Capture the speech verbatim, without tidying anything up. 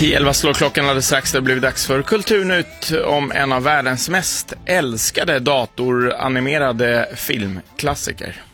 tio elva slår klockan alldeles strax. Det blev dags för Kulturnytt om en av världens mest älskade datoranimerade filmklassiker.